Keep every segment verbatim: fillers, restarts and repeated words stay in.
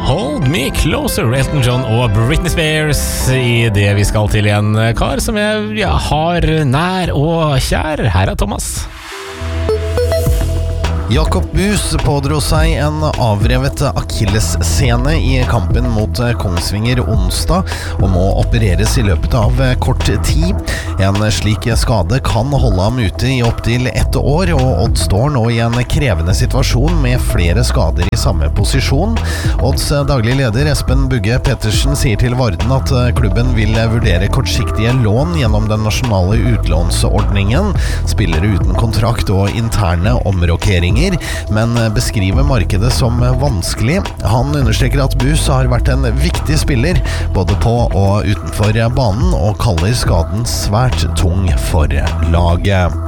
Hold Me Closer, Elton John og Britney Spears i det vi skal til en kar som jeg ja, har nær og kjær. Her er Thomas. Jakob Buus pådro seg en avrevet akillessene i kampen mot Kongsvinger onsdag og må opereres i løpet av kort tid. En slik skade kan holde ham ute i opptil ett år, og Odd står nå i en krevende situasjon med flere skader i samme posisjon. Odds daglig leder Espen Bugge Pettersen sier til Varden at klubben vil vurdere kortsiktige lån gjennom den nasjonale utlånsordningen, spillere uten kontrakt og interne omrokeringer, men beskriver markedet som vanskelig. Han understreker at Buus har vært en viktig spiller, både på og utenfor banen, og kaller skaden svært tung for laget.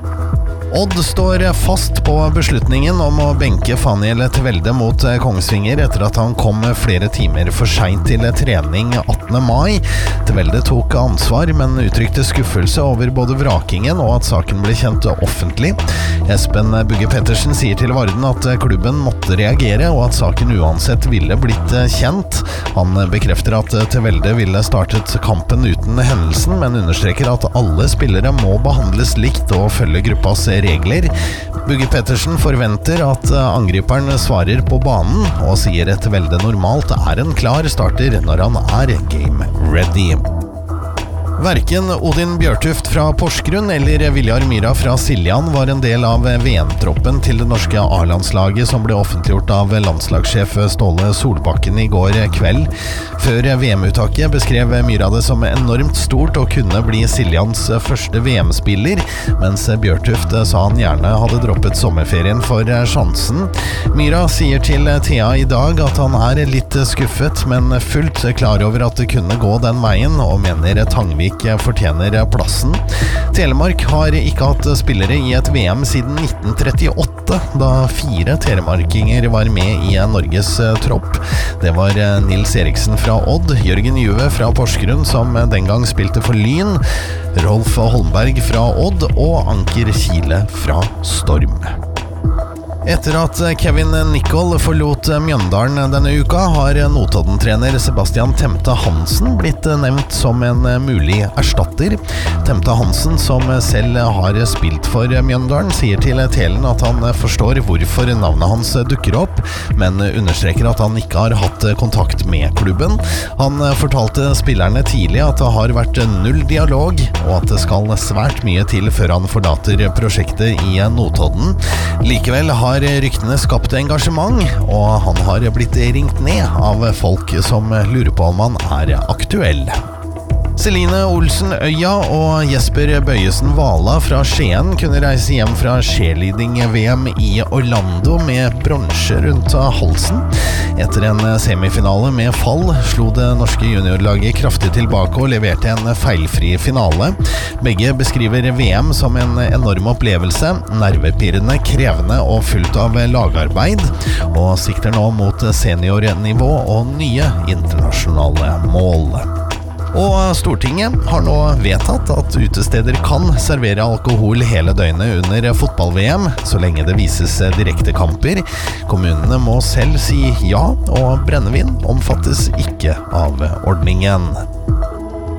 Odd står fast på beslutningen om å benke Faniel Tvelde mot Kongsvinger etter at han kom flere timer for sent til trening attende mai. Tvelde tok ansvar, men uttrykte skuffelse over både vrakingen og at saken ble kjent offentlig. Espen Bugge Pettersen sier til Varden at klubben måtte reagere, og at saken uansett ville blitt kjent. Han bekrefter at Tvelde ville startet kampen uten hendelsen, men understreker at alle spillere må behandles likt og følge gruppas regler. Bugge Pettersen forventer at angriperen svarer på banen, og sier et veldig normalt er en klar starter når han er game ready. Hverken Odin Bjørtuft fra Porsgrunn eller Viljar Myra fra Siljan var en del av V M-troppen til det norske A-landslaget som ble offentliggjort av landslagssjef Ståle Solbakken i går kveld. Før V M-uttaket beskrev Myra det som enormt stort å kunne bli Siljans første V M-spiller, mens Bjørtuft sa han gjerne hadde droppet sommerferien for sjansen. Myra sier til T A i dag at han er litt skuffet, men fullt klar over at det kunne gå den veien, og mener Tangvik fortjener plassen. Telemark har ikke hatt spillere i et V M siden nitten trettiåtte, da fire telemarkinger var med i Norges tropp. Det var Nils Eriksen fra Odd, Jørgen Juve fra Porsgrunn, som den gang spilte for Lyn, Rolf Holmberg fra Odd og Anker Kile fra Storm. Etter at Kevin Nicol forlot Mjøndalen denne uka, har Notodden-trener Sebastian Temte Hansen blitt nevnt som en mulig erstatter. Temte Hansen, som selv har spilt for Mjøndalen, sier til Telen at han forstår hvorfor navnet hans dukker opp, men understreker at han ikke har hatt kontakt med klubben. Han fortalte spillerne tidlig at det har vært null dialog, og at det skal svært mye til før han forlater prosjektet i Notodden. Likevel har ryktene skapt engasjement, og han har blitt ringt ned av folk som lurer på om han er aktuell. Celine Olsen Øya og Jesper Bøyesen Vala fra Skien kunne reise hjem fra cheerleading-V M i Orlando med bronse rundt halsen. Etter en semifinale med fall slo det norske juniorlaget kraftig tilbake og leverte en feilfri finale. Begge beskriver V M som en enorm opplevelse, nervepirrende, krevende og fullt av lagarbeid, og sikter nå mot seniornivå og nye internasjonale mål. Og Stortinget har nå vedtatt at utesteder kan servere alkohol hele døgnet under fotball-V M, så lenge det vises direkte kamper. Kommunene må selv si ja, og brennevin omfattes ikke av ordningen.